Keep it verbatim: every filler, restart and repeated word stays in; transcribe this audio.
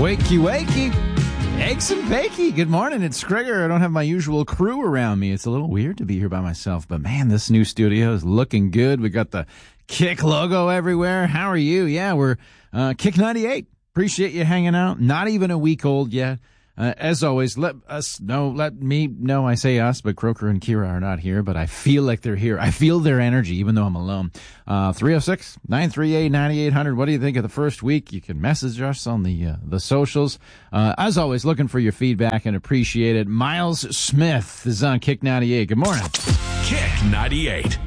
Wakey, wakey. Eggs and bakey. Good morning. It's Gregor. I don't have my usual crew around me. It's a little weird to be here by myself, but man, this new studio is looking good. We got the Kick logo everywhere. How are you? Yeah, we're uh, Kick ninety-eight. Appreciate you hanging out. Not even a week old yet. Uh, as always, let us know, let me know, I say us, but Croker and Kira are not here, but I feel like they're here. I feel their energy, even though I'm alone. Uh, three oh six, nine three eight, nine eight hundred. What do you think of the first week? You can message us on the, uh, the socials. Uh, as always, looking for your feedback and appreciate it. Miles Smith is on Kick ninety-eight. Good morning. Kick ninety-eight.